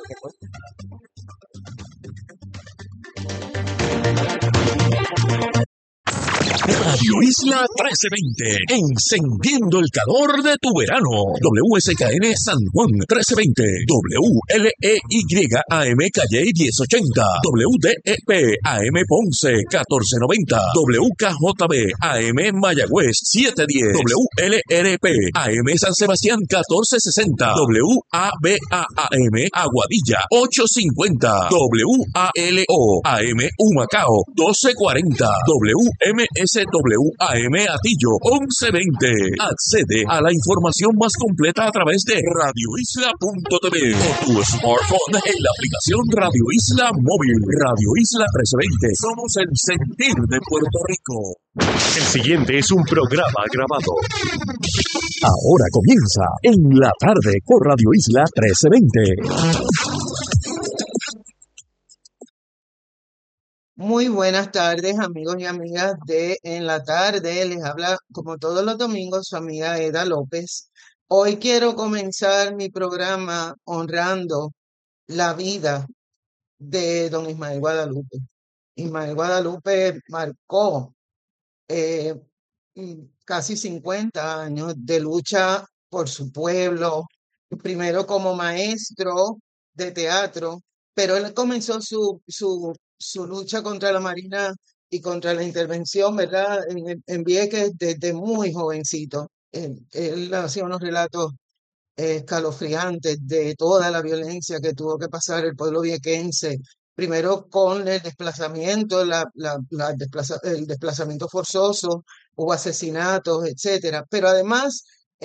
Radio Isla 1320, encendiendo el calor de tu verano. WSKN San Juan 1320, WLEY AM Calle 1080, WDEP AM Ponce 1490, WKJB AM Mayagüez 710, WLRP AM San Sebastián 1460, WABA-AM Aguadilla 850, WALO AM Humacao 1240, WMSWAM Atillo 1120. Accede a la información más completa a través de radioisla.tv o tu smartphone en la aplicación Radio Isla Móvil. Radio Isla 1320. Somos el sentir de Puerto Rico. El siguiente es un programa grabado. Ahora comienza En la Tarde por Radio Isla 1320. Muy buenas tardes, amigos y amigas de En la Tarde. Les habla, como todos los domingos, su amiga Eda López. Hoy quiero comenzar mi programa honrando la vida de don Ismael Guadalupe. Ismael Guadalupe marcó casi 50 años de lucha por su pueblo, primero como maestro de teatro, pero él comenzó su lucha contra la Marina y contra la intervención, ¿verdad? En Vieques desde muy jovencito. Él hacía unos relatos escalofriantes de toda la violencia que tuvo que pasar el pueblo viequense, primero con el desplazamiento, el desplazamiento forzoso, hubo asesinatos, etcétera. Pero además,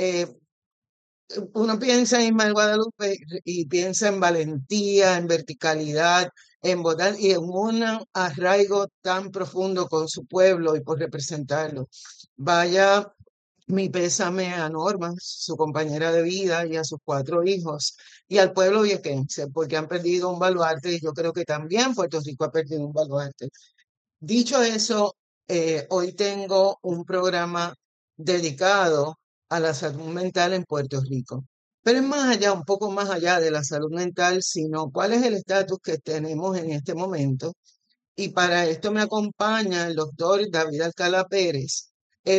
uno piensa en Ismael Guadalupe y piensa en valentía, en verticalidad, en votar y en un arraigo tan profundo con su pueblo y por representarlo. Vaya mi pésame a Norma, su compañera de vida, y a sus 4 hijos, y al pueblo viequense, porque han perdido un baluarte, y yo creo que también Puerto Rico ha perdido un baluarte. Dicho eso, hoy tengo un programa dedicado a la salud mental en Puerto Rico. Pero es más allá, un poco más allá de la salud mental, sino cuál es el estatus que tenemos en este momento. Y para esto me acompaña el doctor David Alcalá Pérez.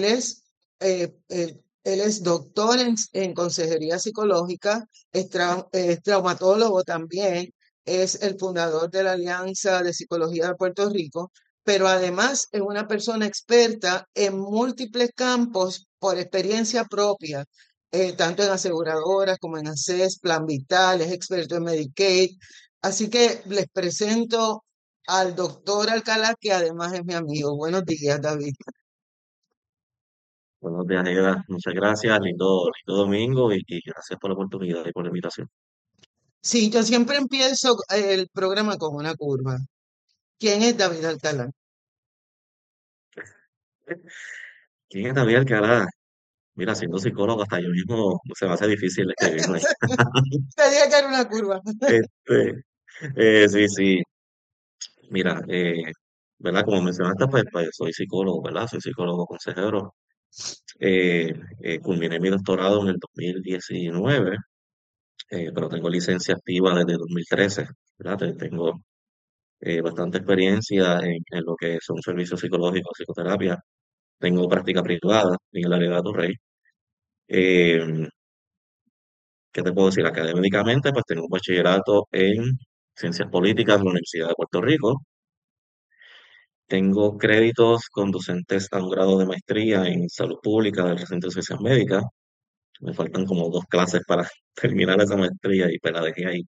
Él es doctor en consejería psicológica, es traumatólogo también, es el fundador de la Alianza de Psicología de Puerto Rico, pero además es una persona experta en múltiples campos por experiencia propia, tanto en aseguradoras como en ACES, Plan Vital, es experto en Medicaid. Así que les presento al doctor Alcalá, que además es mi amigo. Buenos días, David. Buenos días, Eda. Muchas gracias. Lindo domingo y gracias por la oportunidad y por la invitación. Sí, yo siempre empiezo el programa con una curva. ¿Quién es David Alcalá? ¿Quién es David Alcalá? Mira, siendo psicólogo, hasta yo mismo se me hace difícil escribirme. Te dije que era una curva. Este, sí, sí. Mira, ¿verdad? Como mencionaste, pues soy psicólogo, ¿verdad? Soy psicólogo consejero. Culminé mi doctorado en el 2019, pero tengo licencia activa desde 2013, ¿verdad? Tengo bastante experiencia en lo que son servicios psicológicos, psicoterapia. Tengo práctica privada en el área de Atorrey. Eh, ¿Qué te puedo decir? Académicamente, pues tengo un bachillerato en Ciencias Políticas en la Universidad de Puerto Rico. Tengo créditos conducentes a un grado de maestría en Salud Pública del Recinto de Ciencias Médicas. Me faltan como 2 clases para terminar esa maestría y pues la dejé ahí.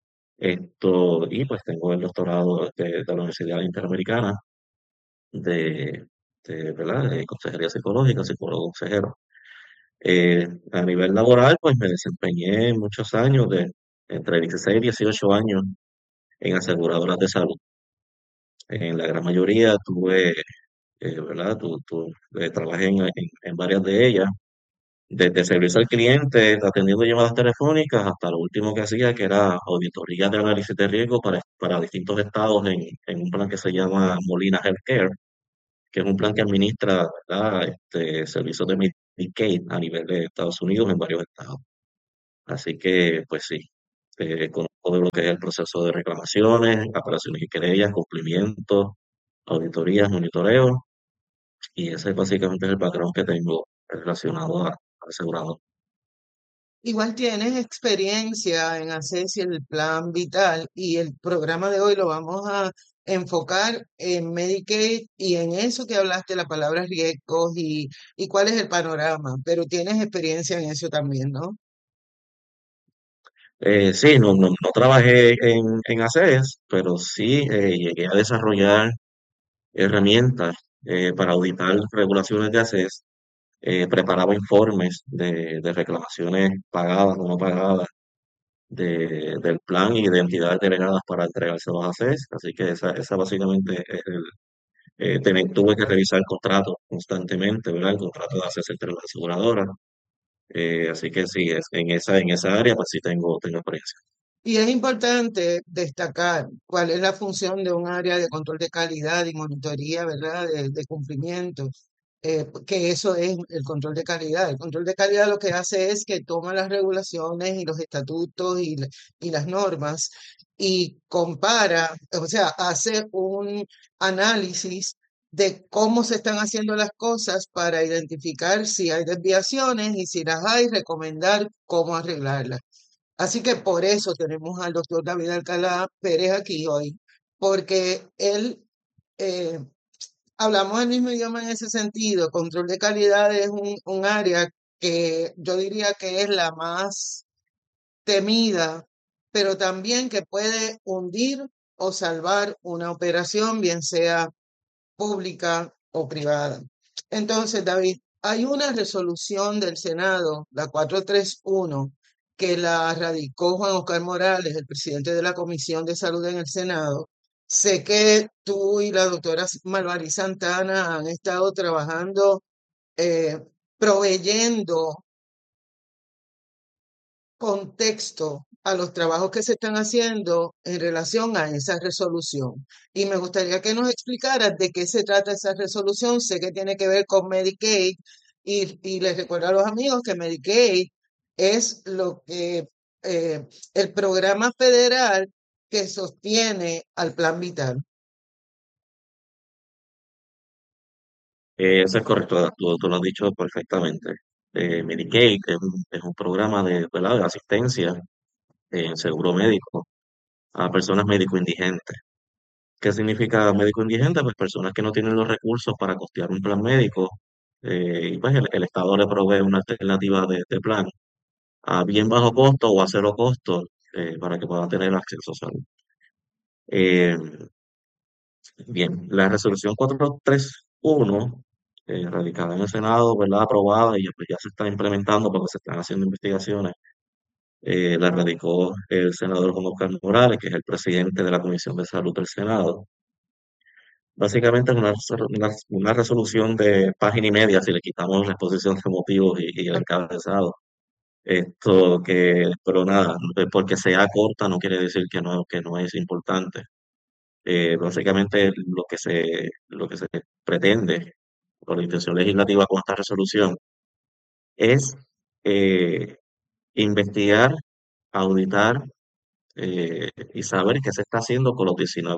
Y pues tengo el doctorado de la Universidad Interamericana de, ¿verdad? De Consejería Psicológica, psicólogo consejero. A nivel laboral, pues me desempeñé muchos años, entre 16 y 18 años, en aseguradoras de salud. En la gran mayoría tuve, ¿verdad? Trabajé en varias de ellas, desde servicio al cliente, atendiendo llamadas telefónicas, hasta lo último que hacía, que era auditoría de análisis de riesgo para distintos estados en un plan que se llama Molina Healthcare, que es un plan que administra, ¿verdad? Servicios de Medicaid a nivel de Estados Unidos en varios estados. Así que, pues sí. conozco de lo que es el proceso de reclamaciones, apelaciones y querellas, cumplimiento, auditorías, monitoreo, y ese básicamente es el patrón que tengo relacionado al asegurado. Igual tienes experiencia en hacer si el plan vital y el programa de hoy lo vamos a enfocar en Medicaid y en eso que hablaste, la palabra riesgos y cuál es el panorama, pero tienes experiencia en eso también, ¿no? Sí, no trabajé en ACES, pero sí llegué a desarrollar herramientas para auditar regulaciones de ACES, preparaba informes de reclamaciones pagadas o no pagadas del plan y de entidades delegadas para entregárselos a ACES, así que esa básicamente es tuve que revisar el contrato constantemente, ¿verdad? El contrato de ACES entre las aseguradoras, así que sí, en esa área pues sí tengo experiencia. Y es importante destacar cuál es la función de un área de control de calidad y monitoría, ¿verdad? De cumplimiento, que eso es el control de calidad. El control de calidad lo que hace es que toma las regulaciones y los estatutos y las normas y compara, o sea, hace un análisis de cómo se están haciendo las cosas para identificar si hay desviaciones y si las hay, recomendar cómo arreglarlas. Así que por eso tenemos al doctor David Alcalá Pérez aquí hoy, porque él, eh, hablamos el mismo idioma en ese sentido. Control de calidad es un área que yo diría que es la más temida, pero también que puede hundir o salvar una operación, bien sea pública o privada. Entonces, David, hay una resolución del Senado, la 431, que la radicó Juan Oscar Morales, el presidente de la Comisión de Salud en el Senado. Sé que tú y la doctora Malvari Santana han estado trabajando, eh, proveyendo contexto a los trabajos que se están haciendo en relación a esa resolución. Y me gustaría que nos explicaras de qué se trata esa resolución. Sé que tiene que ver con Medicaid y les recuerdo a los amigos que Medicaid es lo que el programa federal que sostiene al Plan Vital. Eso es correcto, tú lo has dicho perfectamente. Medicaid es un programa ¿verdad? De asistencia en seguro médico a personas médico indigentes. ¿Qué significa médico indigente? Pues personas que no tienen los recursos para costear un plan médico, y pues el Estado le provee una alternativa de plan a bien bajo costo o a cero costo, para que puedan tener acceso a salud. Eh, Bien, la resolución 431, radicada en el Senado, ¿verdad? Aprobada y pues ya se está implementando porque se están haciendo investigaciones. La radicó el senador Juan Oscar Morales, que es el presidente de la Comisión de Salud del Senado. Básicamente es una resolución de página y media, si le quitamos la exposición de motivos y el encabezado. Pero nada, porque sea corta no quiere decir que no es importante. Básicamente lo que se pretende por la intención legislativa con esta resolución es eh, investigar, auditar, y saber qué se está haciendo con los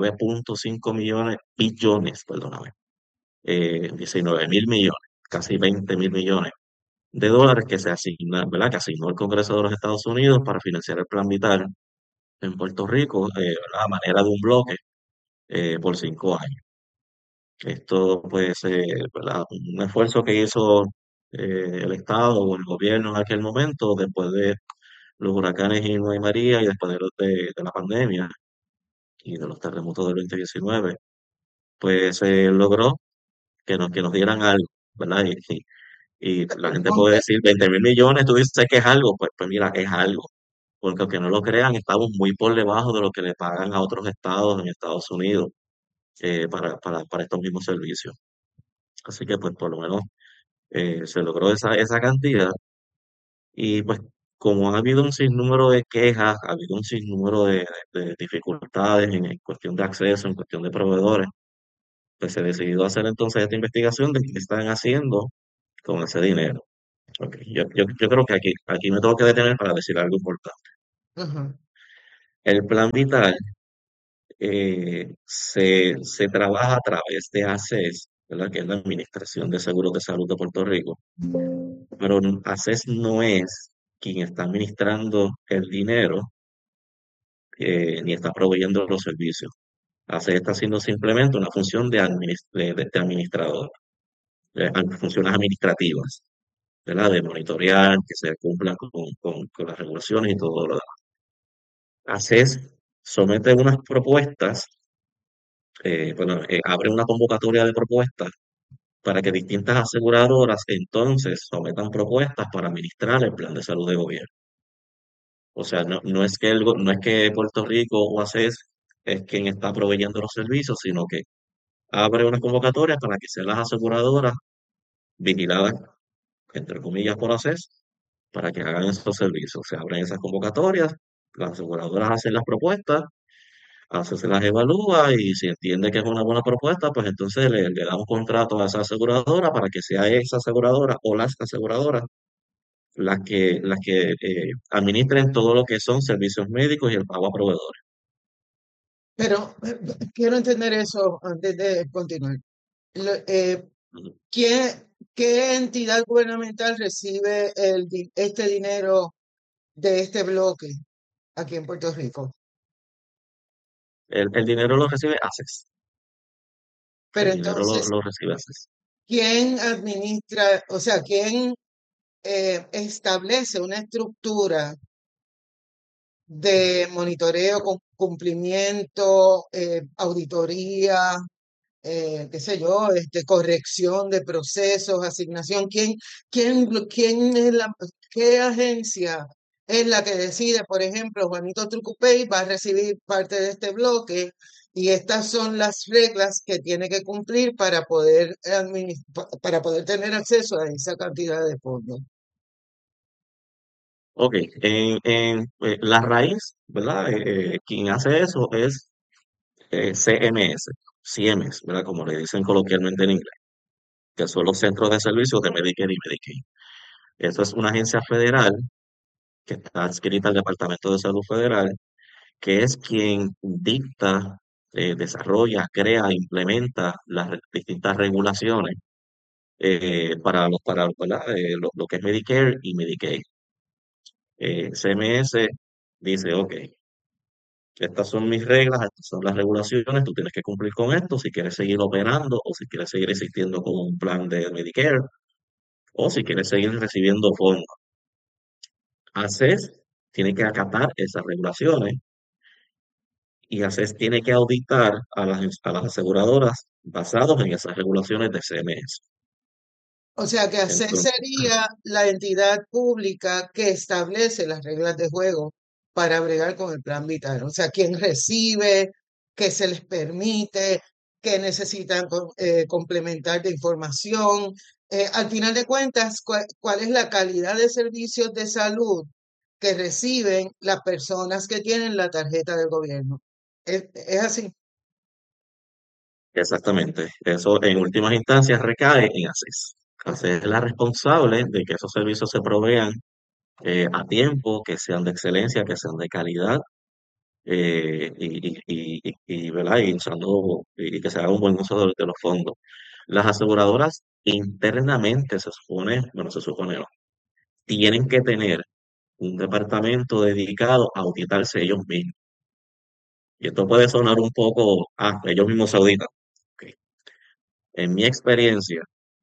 19,5 billones, 19.000 millones, casi 20.000 millones de dólares que se asignan, ¿verdad? Que asignó el Congreso de los Estados Unidos para financiar el Plan Vital en Puerto Rico, ¿verdad? A manera de un bloque, por 5 años. Esto puede ser, ¿verdad? Un esfuerzo que hizo el Estado o el gobierno en aquel momento, después de los huracanes Irma y María y después de la pandemia y de los terremotos del 2019, pues se logró que nos dieran algo, ¿verdad? Y la gente puede decir 20.000 millones, tú dices que es algo, pues mira, es algo, porque aunque no lo crean, estamos muy por debajo de lo que le pagan a otros estados en Estados Unidos, para estos mismos servicios. Así que pues por lo menos se logró esa cantidad y pues como ha habido un sinnúmero de quejas, ha habido un sinnúmero de dificultades en cuestión de acceso, en cuestión de proveedores, pues se decidió hacer entonces esta investigación de qué están haciendo con ese dinero. Ok, yo creo que aquí me tengo que detener para decir algo importante. Ajá. El plan vital se trabaja a través de ACES, ¿verdad? Que es la Administración de Seguros de Salud de Puerto Rico, pero ACES no es quien está administrando el dinero ni está proveyendo los servicios. ACES está haciendo simplemente una función de administrador, funciones administrativas, ¿verdad? De monitorear que se cumplan con las regulaciones y todo lo demás. ACES somete unas propuestas, abre una convocatoria de propuestas para que distintas aseguradoras entonces sometan propuestas para administrar el plan de salud de gobierno. O sea, no es que Puerto Rico o ACES es quien está proveyendo los servicios, sino que abre una convocatoria para que sean las aseguradoras vigiladas, entre comillas, por ACES, para que hagan esos servicios. Se abren esas convocatorias, las aseguradoras hacen las propuestas, ACES se las evalúa y si entiende que es una buena propuesta, pues entonces le da un contrato a esa aseguradora para que sea esa aseguradora o las aseguradoras las que administren todo lo que son servicios médicos y el pago a proveedores. Pero quiero entender eso antes de continuar. Lo- eh, Ujú. ¿qué entidad gubernamental recibe este dinero de este bloque aquí en Puerto Rico? El dinero lo recibe ACES. Pero El dinero entonces, lo recibe ACES. ¿quién administra, o sea, quién establece una estructura de monitoreo, cumplimiento, auditoría, qué sé yo, corrección de procesos, asignación? ¿Quién es qué agencia es la que decide? Por ejemplo, Juanito Trucupey va a recibir parte de este bloque y estas son las reglas que tiene que cumplir para poder para poder tener acceso a esa cantidad de fondos. Ok, la raíz, ¿verdad? Quien hace eso es CMS, CMS, ¿verdad? Como le dicen coloquialmente en inglés, que son los Centros de Servicios de Medicare y Medicaid. Eso es una agencia federal que está adscrita al Departamento de Salud Federal, que es quien dicta, desarrolla, crea, implementa las distintas regulaciones ¿verdad? Lo que es Medicare y Medicaid. CMS dice, ok, estas son mis reglas, estas son las regulaciones, tú tienes que cumplir con esto si quieres seguir operando o si quieres seguir existiendo como un plan de Medicare o si quieres seguir recibiendo fondos. ACES tiene que acatar esas regulaciones y ACES tiene que auditar a las aseguradoras basados en esas regulaciones de CMS. O sea que ACE Entonces, sería la entidad pública que establece las reglas de juego para bregar con el plan vital. O sea, quién recibe, qué se les permite, qué necesitan complementar de información. Al final de cuentas, ¿cuál es la calidad de servicios de salud que reciben las personas que tienen la tarjeta del gobierno? Es así. exactamente, eso en últimas instancias recae en ACES. ACES es la responsable de que esos servicios se provean a tiempo, que sean de excelencia, que sean de calidad ¿verdad? Y que se haga un buen uso de los fondos. Las aseguradoras internamente se supone, bueno, se supone no, tienen que tener un departamento dedicado a auditarse ellos mismos. Y esto puede sonar un poco, ellos mismos se auditan. Ok. En mi experiencia,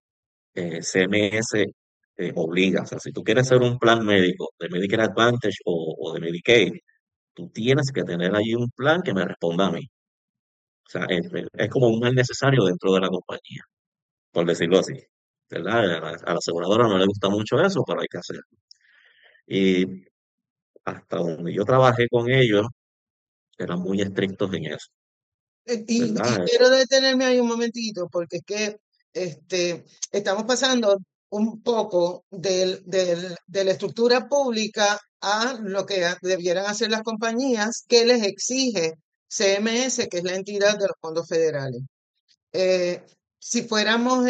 CMS obliga, o sea, si tú quieres hacer un plan médico de Medicare Advantage o de Medicaid, tú tienes que tener allí un plan que me responda a mí. O sea, es como un mal necesario dentro de la compañía, por decirlo así. ¿Verdad? A la aseguradora no le gusta mucho eso, pero hay que hacerlo. Y hasta donde yo trabajé con ellos, eran muy estrictos en eso, Y ¿verdad? quiero detenerme ahí un momentito, porque es que estamos pasando un poco de la estructura pública a lo que debieran hacer las compañías que les exige CMS, que es la entidad de los fondos federales. Eh, si fuéramos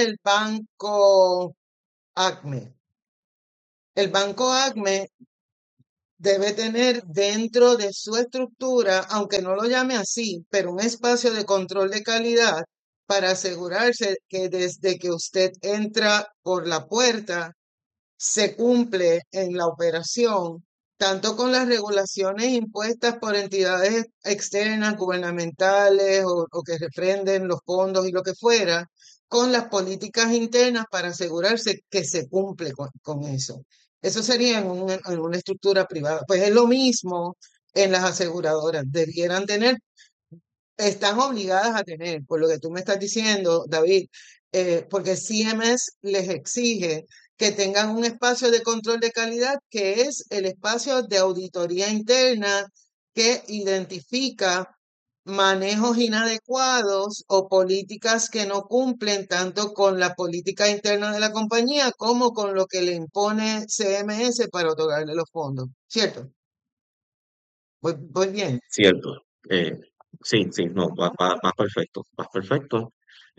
el banco ACME debe tener dentro de su estructura, aunque no lo llame así, pero un espacio de control de calidad para asegurarse que desde que usted entra por la puerta se cumple en la operación, tanto con las regulaciones impuestas por entidades externas, gubernamentales o que refrenden los fondos y lo que fuera, con las políticas internas para asegurarse que se cumple con eso. Eso sería en una estructura privada. Pues es lo mismo en las aseguradoras. Debieran tener, están obligadas a tener, por lo que tú me estás diciendo, David, porque CMS les exige que tengan un espacio de control de calidad, que es el espacio de auditoría interna que identifica manejos inadecuados o políticas que no cumplen tanto con la política interna de la compañía como con lo que le impone CMS para otorgarle los fondos. ¿Cierto? Voy bien. Cierto. Eh, sí, sí, no, va perfecto, va perfecto.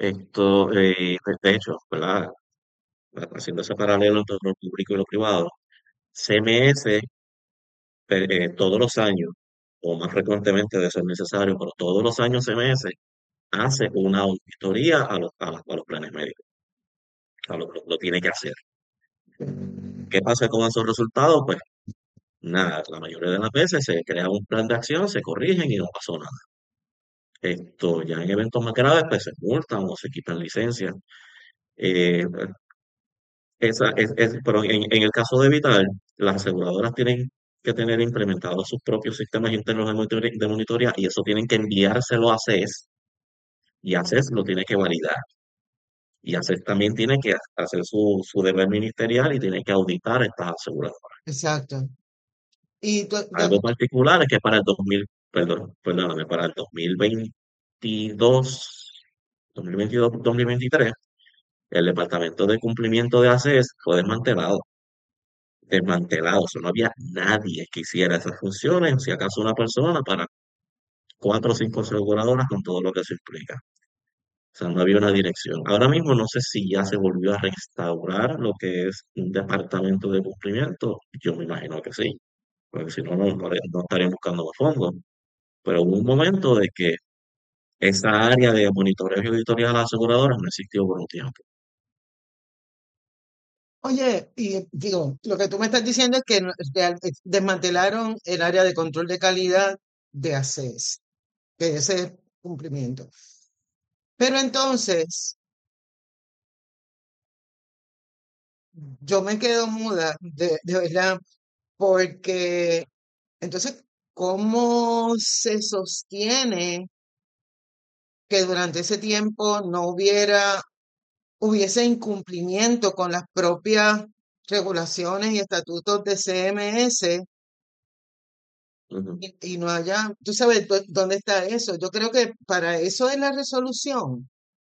De hecho, ¿verdad? Haciendo ese paralelo entre lo público y lo privado, CMS todos los años, o más frecuentemente de ser necesario, pero todos los años CMS hace una auditoría a los planes médicos. O sea, lo tiene que hacer. ¿Qué pasa con esos resultados? Pues nada, la mayoría de las veces se crea un plan de acción, se corrigen y no pasó nada. Ya en eventos más graves, pues se multan o se quitan licencias. Eh, pero en el caso de Vital, las aseguradoras tienen que tener implementados sus propios sistemas internos de monitoría y eso tienen que enviárselo a CES y a CES lo tiene que validar. Y a CES también tiene que hacer su deber ministerial y tiene que auditar estas aseguradoras. Exacto. Y Algo particular es que para el 2000, perdóname, para el 2022, 2023, el departamento de cumplimiento de ACES fue desmantelado. O sea, no había nadie que hiciera esas funciones, si acaso una persona para cuatro o cinco aseguradoras con todo lo que se implica. O sea, no había una dirección. Ahora mismo no sé si ya se volvió a restaurar lo que es un departamento de cumplimiento. Yo me imagino que sí, porque si no, no estarían buscando más fondos. Pero hubo un momento de que esa área de monitoreo y auditoría de las aseguradoras no existió por un tiempo. Oye, y digo, lo que tú me estás diciendo es que desmantelaron el área de control de calidad de ACES, que ese es cumplimiento. Pero entonces, yo me quedo muda, de verdad, porque entonces, ¿cómo se sostiene que durante ese tiempo no hubiese incumplimiento con las propias regulaciones y estatutos de CMS? Ujú. Y no haya, tú sabes dónde está eso. Yo creo que para eso es la resolución.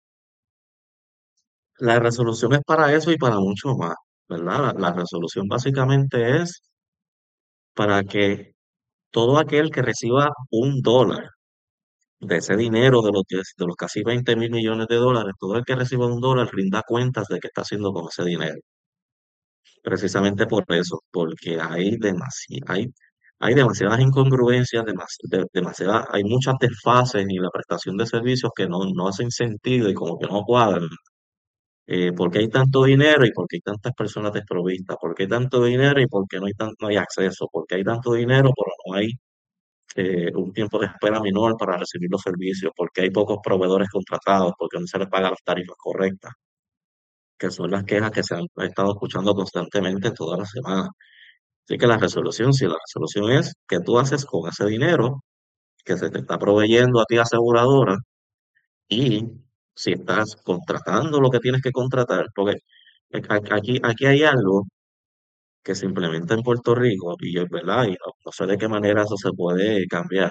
La resolución es para eso y para mucho más, ¿verdad? La resolución básicamente es para que todo aquel que reciba $1 de ese dinero, de los casi 20.000 millones de dólares, todo el que reciba $1 rinda cuentas de qué está haciendo con ese dinero. Precisamente por eso, porque hay demasiadas incongruencias, hay muchas desfases en la prestación de servicios que no hacen sentido y como que no cuadran. ¿Por qué hay tanto dinero y por qué hay tantas personas desprovistas? ¿Por qué hay tanto dinero y por qué no hay acceso? ¿Por qué hay tanto dinero pero no hay un tiempo de espera menor para recibir los servicios? ¿Por qué hay pocos proveedores contratados? ¿Por qué no se les paga las tarifas correctas? Que son las quejas que se han estado escuchando constantemente toda la semana. Así que si la resolución es que tú haces con ese dinero que se te está proveyendo a ti aseguradora y si estás contratando lo que tienes que contratar, porque aquí hay algo que se implementa en Puerto Rico y es verdad, y no sé de qué manera eso se puede cambiar.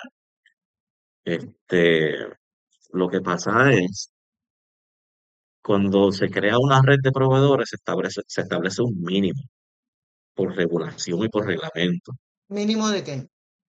Este, lo que pasa es, cuando se crea una red de proveedores, se establece un mínimo por regulación y por reglamento. ¿Mínimo de qué?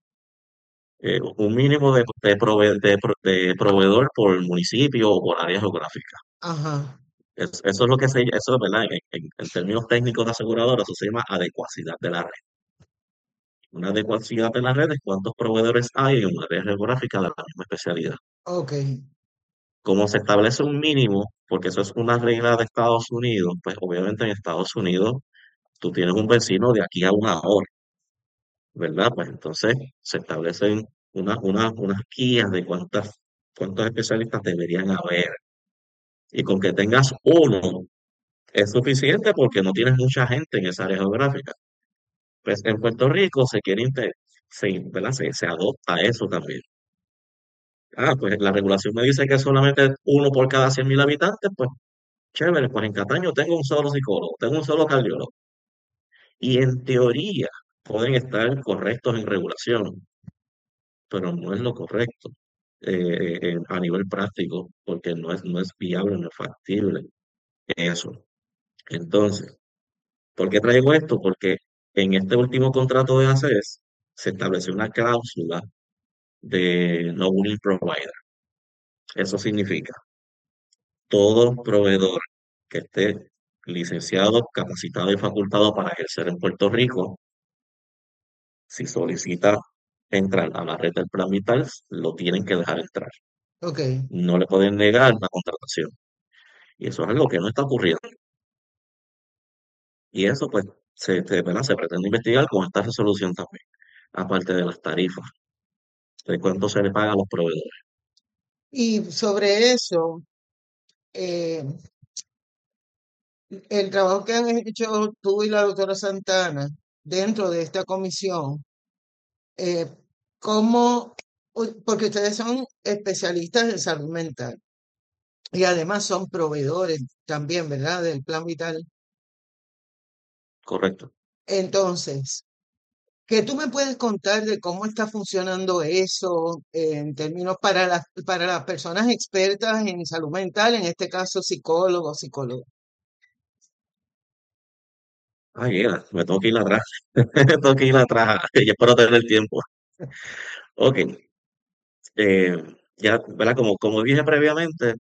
Un mínimo de proveedor por municipio o por área geográfica. Ajá. Eso es eso es verdad, en términos técnicos de aseguradora, eso se llama adecuacidad de la red. Una adecuacidad de las redes, cuántos proveedores hay en una red geográfica de la misma especialidad. ok, Como se establece un mínimo, porque eso es una regla de Estados Unidos, pues obviamente en Estados Unidos tú tienes un vecino de aquí a una hora, ¿verdad? Pues entonces se establecen unas guías de cuántos especialistas deberían haber. Y con que tengas uno es suficiente porque no tienes mucha gente en esa área geográfica. Pues en Puerto Rico ¿verdad? Se adopta eso también. Ah, pues la regulación me dice que solamente uno por cada 100.000 habitantes, pues chévere, pues en Cataño tengo un solo psicólogo, tengo un solo cardiólogo. Y en teoría pueden estar correctos en regulación, pero no es lo correcto a nivel práctico, porque no es viable, no es factible eso. Entonces, ¿por qué traigo esto? Porque en este último contrato de ACES se estableció una cláusula de no willing provider. Eso significa todo proveedor que esté licenciado, capacitado y facultado para ejercer en Puerto Rico, si solicita entrar a la red del Plan Vital, lo tienen que dejar entrar. ok. No le pueden negar la contratación. Y eso es algo que no está ocurriendo. Y eso, pues, ¿verdad? Se pretende investigar con esta resolución también, aparte de las tarifas, de cuánto se le paga a los proveedores. Y sobre eso, eh, el trabajo que han hecho tú y la doctora Santana dentro de esta comisión, eh, ¿cómo? Porque ustedes son especialistas en salud mental y además son proveedores también, ¿verdad? Del Plan Vital. Correcto. Entonces, ¿qué tú me puedes contar de cómo está funcionando eso en términos para las personas expertas en salud mental, en este caso psicólogos, psicólogos? Ah, llega, me tengo que ir atrás. Me tengo que ir atrás. Y espero tener el tiempo. Ok. eh, ya, ¿verdad? Como dije previamente,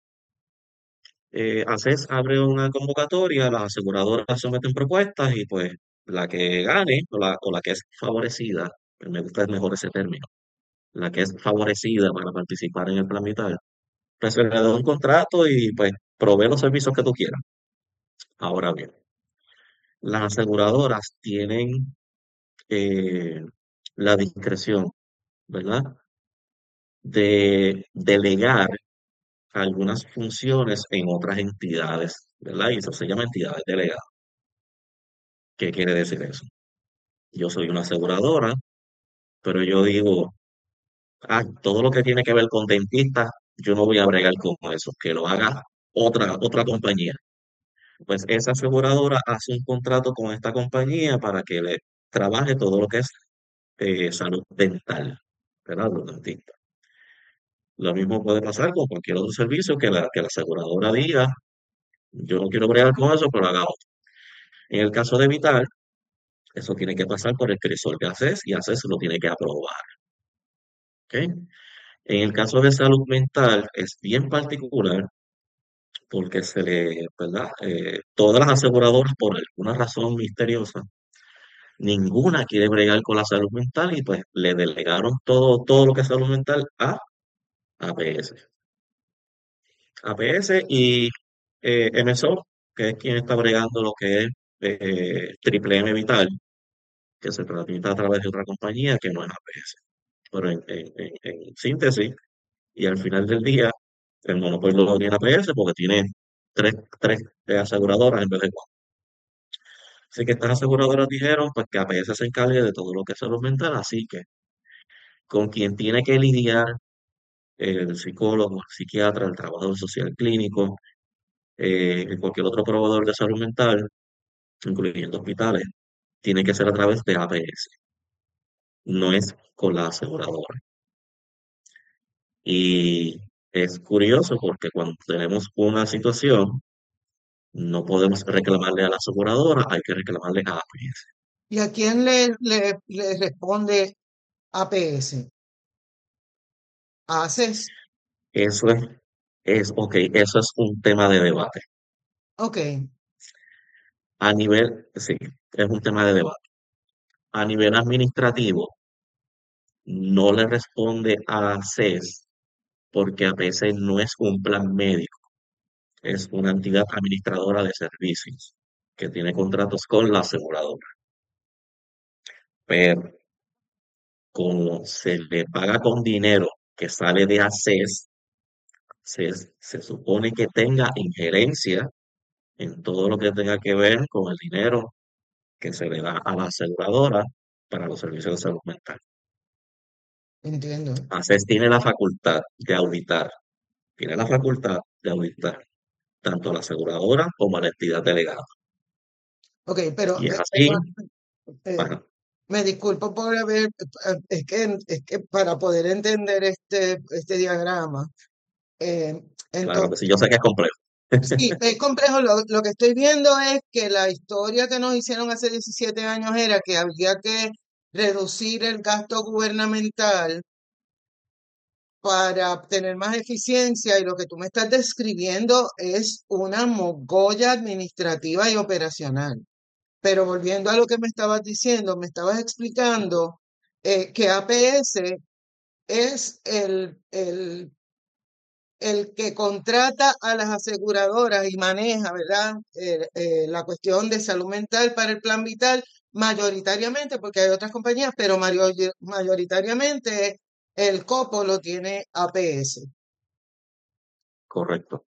ACES abre una convocatoria, las aseguradoras someten propuestas y pues la que gane o la que es favorecida, me gusta mejor ese término, la que es favorecida para participar en el plan vital, pues se le da un contrato y pues provee los servicios que tú quieras. Ahora bien, las aseguradoras tienen eh, la discreción, ¿verdad? De delegar algunas funciones en otras entidades, ¿verdad? Y eso se llama entidades delegadas. ¿Qué quiere decir eso? Yo soy una aseguradora, pero yo digo, todo lo que tiene que ver con dentistas, yo no voy a bregar con eso, que lo haga otra compañía. Pues esa aseguradora hace un contrato con esta compañía para que le trabaje todo lo que es salud dental, ¿verdad? Los dentistas. Lo mismo puede pasar con cualquier otro servicio que la aseguradora diga, yo no quiero bregar con eso, pero haga otro. En el caso de Vital, eso tiene que pasar por el crisol de ACES y ACES lo tiene que aprobar. ¿Ok? En el caso de salud mental es bien particular porque ¿verdad? Todas las aseguradoras, por alguna razón misteriosa, ninguna quiere bregar con la salud mental y pues le delegaron todo lo que es salud mental a APS. APS y MSO, que es quien está bregando lo que es Triple M Vital, que se transmite a través de otra compañía que no es APS. Pero en síntesis, y al final del día, el monopolio lo tiene APS porque tiene tres aseguradoras en vez de cuatro. Así que estas aseguradoras dijeron pues que APS se encargue de todo lo que es salud mental, así que con quien tiene que lidiar el psicólogo, el psiquiatra, el trabajador social clínico, cualquier otro proveedor de salud mental, incluyendo hospitales, tiene que ser a través de APS, no es con la aseguradora. Y es curioso porque cuando tenemos una situación, no podemos reclamarle a la aseguradora, hay que reclamarle a APS. ¿Y a quién le responde APS? ¿ACES? Eso ok, eso es un tema de debate. Ok, Sí, es un tema de debate. a nivel administrativo no le responde a CES porque a veces no es un plan médico, es una entidad administradora de servicios que tiene contratos con la aseguradora. Pero como se le paga con dinero que sale de ACES, se supone que tenga injerencia en todo lo que tenga que ver con el dinero que se le da a la aseguradora para los servicios de salud mental. entiendo. ACES tiene la facultad de auditar, tiene la facultad de auditar tanto a la aseguradora como a la entidad delegada. Ok, pero Y es así, eh, para, me disculpo por haber, es que para poder entender este diagrama, eh, claro que entonces, sí, yo sé que es complejo. sí, es complejo. Lo que estoy viendo es que la historia que nos hicieron hace 17 años era que había que reducir el gasto gubernamental para obtener más eficiencia y lo que tú me estás describiendo es una mogolla administrativa y operacional. Pero volviendo a lo que me estabas diciendo, me estabas explicando que APS es el que contrata a las aseguradoras y maneja, ¿verdad? La cuestión de salud mental para el plan vital, mayoritariamente, porque hay otras compañías, pero mayoritariamente el copo lo tiene APS. Correcto.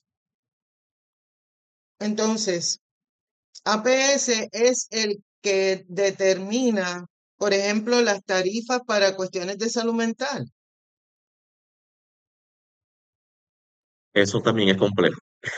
Entonces, APS es el que determina, por ejemplo, las tarifas para cuestiones de salud mental. Eso también es complejo.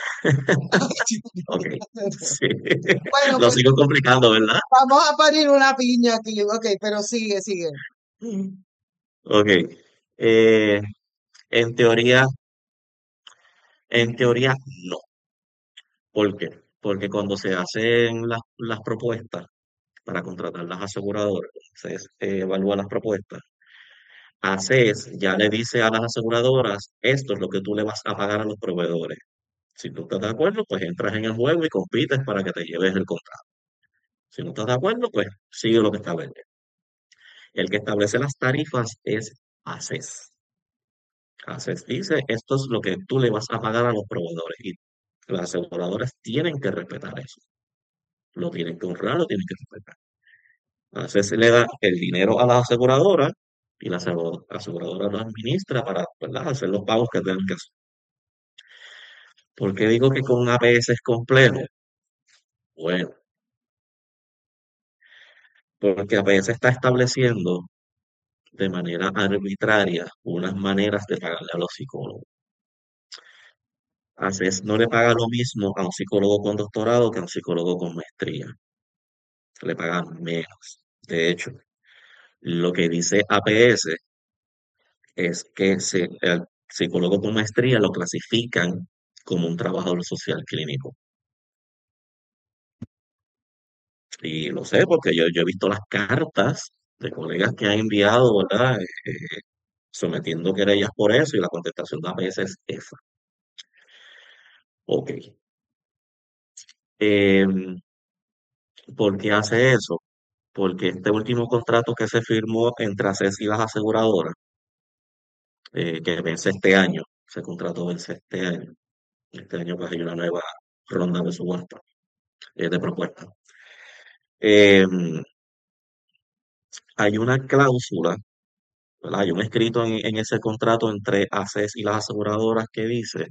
Ok, sí. Bueno, Lo pues sigo complicando, ¿verdad? vamos a parir una piña aquí. Ok, pero sigue, sigue. Ok. Eh, en teoría, en teoría, no. ¿Por qué? Porque cuando se hacen las propuestas para contratar las aseguradoras, se evalúa las propuestas. ACES ya le dice a las aseguradoras, esto es lo que tú le vas a pagar a los proveedores. Si tú estás de acuerdo, pues entras en el juego y compites para que te lleves el contrato. Si no estás de acuerdo, pues sigue lo que establece. El que establece las tarifas es ACES. ACES dice, esto es lo que tú le vas a pagar a los proveedores y las aseguradoras tienen que respetar eso. Lo tienen que honrar, lo tienen que respetar. ACES le da el dinero a la aseguradora y la aseguradora lo administra para, ¿verdad?, hacer los pagos que tengan que hacer. ¿Por qué digo que con APS es complejo? Bueno, porque APS está estableciendo de manera arbitraria unas maneras de pagarle a los psicólogos. ACES no le paga lo mismo a un psicólogo con doctorado que a un psicólogo con maestría. Le pagan menos. De hecho, lo que dice APS es que el psicólogo con maestría lo clasifican como un trabajador social clínico. Y lo sé porque yo he visto las cartas de colegas que han enviado, ¿verdad? Sometiendo querellas por eso y la contestación de APS es esa. Ok. Em, ¿Por qué hace eso? Porque este último contrato que se firmó entre ACES y las aseguradoras, que vence este año, ese contrato vence este año. Este año pues hay una nueva ronda de subasta, de propuestas. Em, Hay una cláusula, ¿verdad? Hay un escrito en ese contrato entre ACES y las aseguradoras que dice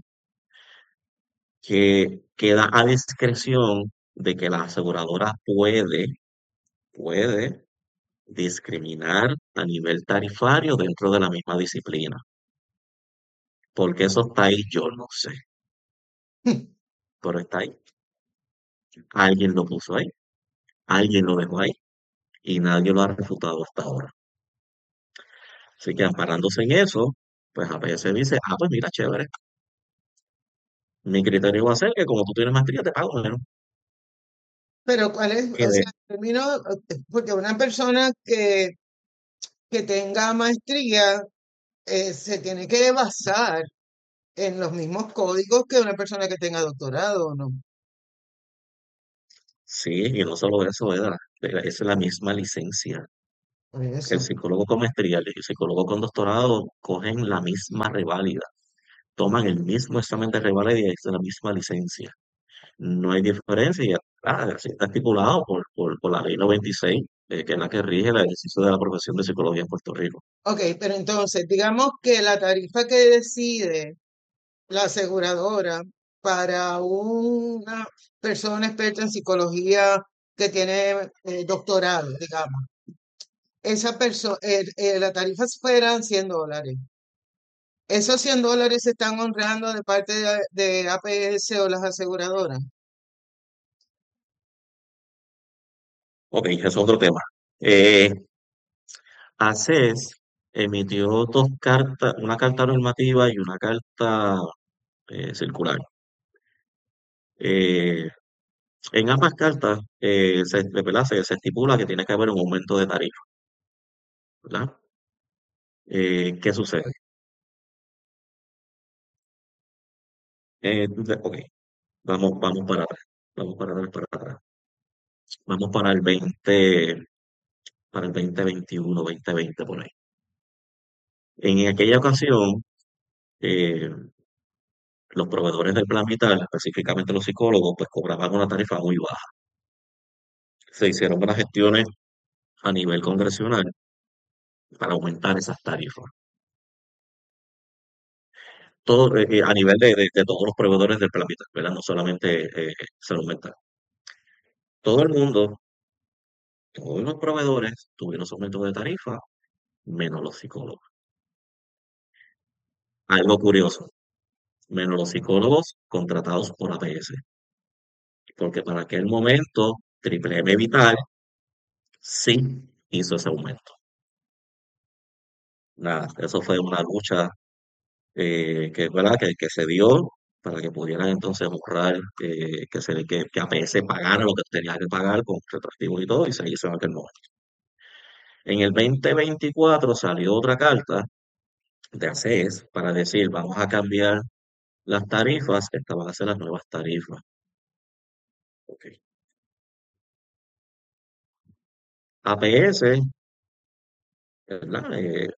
que queda a discreción de que la aseguradora puede discriminar a nivel tarifario dentro de la misma disciplina. Porque eso está ahí, yo no sé, pero está ahí. Alguien lo puso ahí, alguien lo dejó ahí y nadie lo ha refutado hasta ahora. Así que amparándose en eso, pues a veces dice, pues mira, chévere, mi criterio va a ser que como tú tienes maestría, te pago menos. Pero ¿cuál es? Que O de- sea, porque una persona que tenga maestría se tiene que basar en los mismos códigos que una persona que tenga doctorado, ¿o no? Sí, y no solo eso, es la misma licencia. Por El eso. psicólogo con maestría y el psicólogo con doctorado cogen la misma reválida, toman el mismo examen de reválida y es la misma licencia. No hay diferencia, y así está estipulado por la ley 96, que es la que rige el ejercicio de la profesión de psicología en Puerto Rico. Ok, pero entonces, digamos que la tarifa que decide la aseguradora para una persona experta en psicología que tiene doctorado, digamos, esa persona, la tarifa fueran $100. ¿Esos $100 se están honrando de parte de APS o las aseguradoras? Ok, ese es otro tema. Eh, ACES emitió dos cartas, una carta normativa y una carta circular. Eh, en ambas cartas ¿verdad? Se estipula que tiene que haber un aumento de tarifa, ¿verdad? ¿Qué sucede? Ok, vamos para atrás, vamos para atrás, para atrás. Vamos para el 2021, 2020 por ahí. En aquella ocasión, eh, los proveedores del plan vital, específicamente los psicólogos, pues cobraban una tarifa muy baja. Se hicieron unas gestiones a nivel congresional para aumentar esas tarifas. Todo, a nivel de todos los proveedores del plan vital, ¿verdad? No solamente salud mental. Todo el mundo, todos los proveedores tuvieron su aumento de tarifa, menos los psicólogos. Algo curioso, menos los psicólogos contratados por APS, porque para aquel momento Triple M Vital sí hizo ese aumento. Nada, eso fue una lucha ¿verdad? Que se dio para que pudieran entonces ahorrar, que APS pagara lo que tenía que pagar con retroactivos y todo, y se hizo en aquel momento. En el 2024 salió otra carta de ACES para decir, vamos a cambiar las tarifas, estas van a ser las nuevas tarifas. Ok. APS, ¿verdad?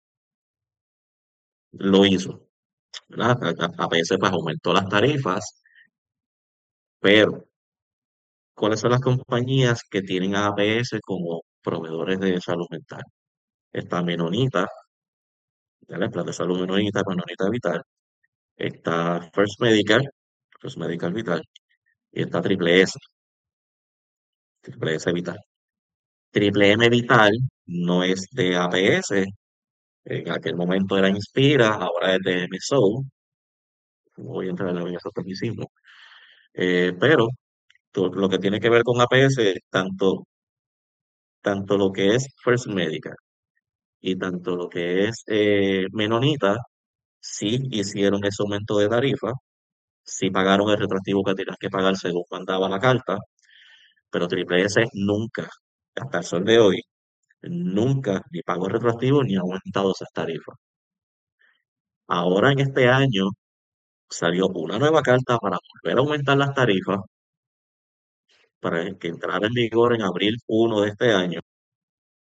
Lo hizo, ¿verdad? APS pues aumentó las tarifas, pero ¿cuáles son las compañías que tienen a APS como proveedores de salud mental? Está Menonita, ¿vale? Plan de salud Menonita, Menonita Vital. Está First Medical Vital. Y está Triple S Vital. Triple M Vital no es de APS, en aquel momento era Inspira, ahora es de MSO. No voy a entrar en esos tecnicismos. Pero todo lo que tiene que ver con APS, tanto lo que es First Medical y tanto lo que es Menonita, sí hicieron ese aumento de tarifa, sí pagaron el retroactivo que tenían que pagar según mandaba la carta, pero Triple S nunca, hasta el sol de hoy, nunca ni pagó retroactivo ni ha aumentado esas tarifas. Ahora en este año salió una nueva carta para volver a aumentar las tarifas para que entrara en vigor en abril 1 de este año.